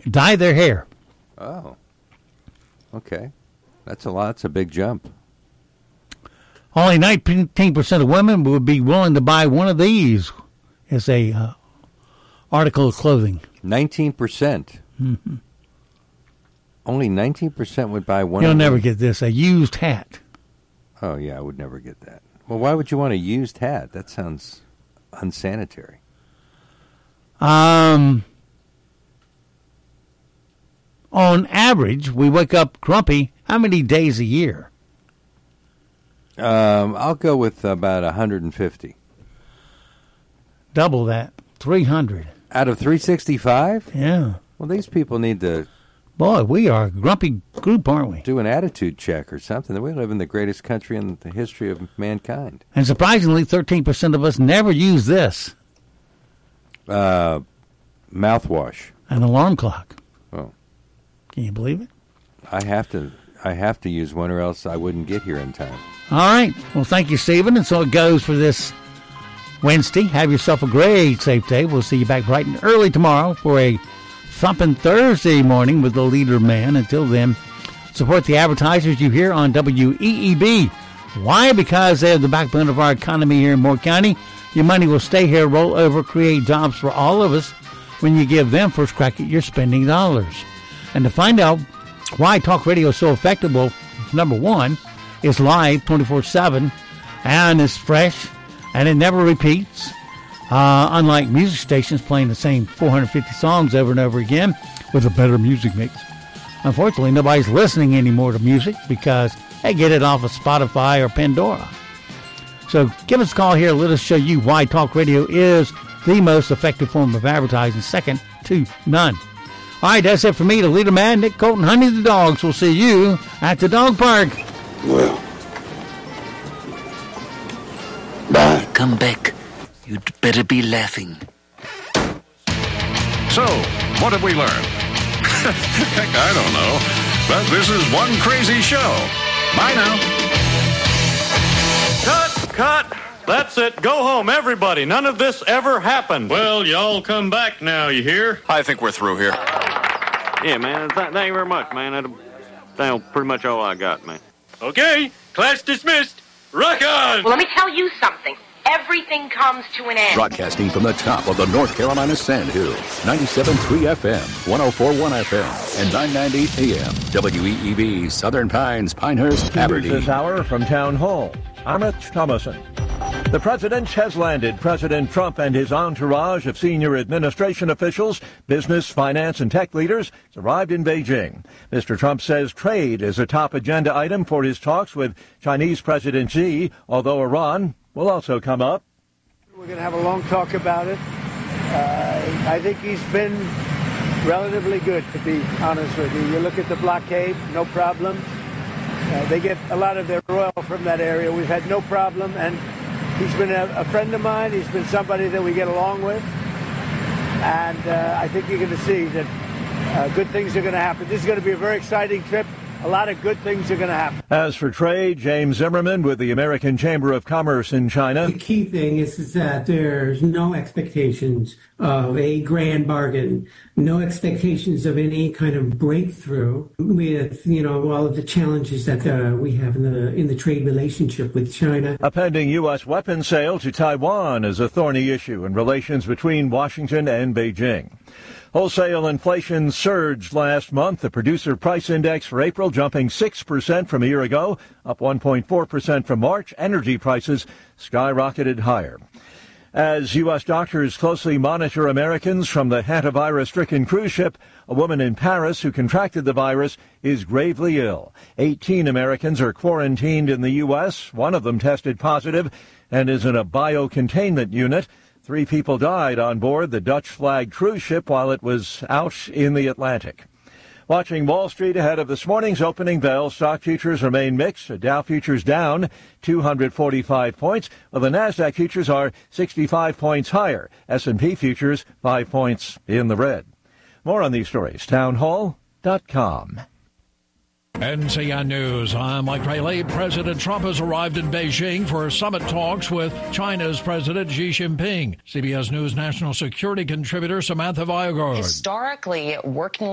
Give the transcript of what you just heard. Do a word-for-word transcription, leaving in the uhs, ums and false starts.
dye their hair. Oh, okay. That's a lot. That's a big jump. Only nineteen percent of women would be willing to buy one of these as a uh, article of clothing. nineteen percent. Mm-hmm. Only nineteen percent would buy one You'll of never these. get this, a used hat. Oh, yeah, I would never get that. Well, why would you want a used hat? That sounds unsanitary. Um, on average, we wake up grumpy how many days a year? Um, I'll go with about one hundred fifty. Double that, three hundred. Out of three sixty-five? Yeah. Well, these people need to... Boy, we are a grumpy group, aren't we? Do an attitude check or something. We live in the greatest country in the history of mankind. And surprisingly, thirteen percent of us never use this. Uh, mouthwash. An alarm clock. Oh. Can you believe it? I have to I have to use one or else I wouldn't get here in time. All right. Well, thank you, Stephen. And so it goes for this Wednesday. Have yourself a great, safe day. We'll see you back bright and early tomorrow for a thumping Thursday morning with the Leader Man. Until then, support the advertisers you hear on W E E B. Why? Because they're the backbone of our economy here in Moore County. Your money will stay here, roll over, create jobs for all of us when you give them first crack at your spending dollars. And to find out why talk radio is so effective, well, number one, it's live twenty-four seven, and it's fresh, and it never repeats. Uh, unlike music stations playing the same four hundred fifty songs over and over again with a better music mix. Unfortunately, nobody's listening anymore to music because they get it off of Spotify or Pandora. So give us a call here. Let us show you why talk radio is the most effective form of advertising, second to none. All right, that's it for me, the Leader Man, Nick Colton, Honey the Dogs. We'll see you at the dog park. Well, bye. Come back. You'd better be laughing. So, what have we learned? Heck, I don't know. But this is one crazy show. Bye now. Cut! Cut! That's it. Go home, everybody. None of this ever happened. Well, y'all come back now, you hear? I think we're through here. Yeah, man. Th- thank you very much, man. That's, that's pretty much all I got, man. Okay, class dismissed. Rock on! Well, let me tell you something. Everything comes to an end. Broadcasting from the top of the North Carolina Sandhills, ninety-seven point three F M, one oh four point one F M, and nine ninety A M. W E E B, Southern Pines, Pinehurst, Aberdeen. This hour from Town Hall, Amit Thomason. The president has landed. President Trump and his entourage of senior administration officials, business, finance, and tech leaders arrived in Beijing. Mister Trump says trade is a top agenda item for his talks with Chinese President Xi, although Iran will also come up. We're going to have a long talk about it. Uh, I think he's been relatively good, to be honest with you. You look at the blockade, no problem. Uh, they get a lot of their oil from that area. We've had no problem, and he's been a, a friend of mine. He's been somebody that we get along with. And uh, I think you're going to see that uh, good things are going to happen. This is going to be a very exciting trip. A lot of good things are going to happen. As for trade, James Zimmerman with the American Chamber of Commerce in China. The key thing is, is that there's no expectations of a grand bargain, no expectations of any kind of breakthrough with, you know, all of the challenges that uh, we have in the in the trade relationship with China. A pending U S weapons sale to Taiwan is a thorny issue in relations between Washington and Beijing. Wholesale inflation surged last month. The producer price index for April jumping six percent from a year ago, up one point four percent from March. Energy prices skyrocketed higher. As U S doctors closely monitor Americans from the hantavirus-stricken cruise ship, a woman in Paris who contracted the virus is gravely ill. eighteen Americans are quarantined in the U S. One of them tested positive and is in a biocontainment unit. Three people died on board the Dutch-flagged cruise ship while it was out in the Atlantic. Watching Wall Street ahead of this morning's opening bell, stock futures remain mixed. The Dow futures down two hundred forty-five points, while the NASDAQ futures are sixty-five points higher. S and P futures five points in the red. More on these stories, town hall dot com. N C N News, I'm Mike Rayleigh. President Trump has arrived in Beijing for summit talks with China's President Xi Jinping. C B S News national security contributor Samantha Viagard. Historically, working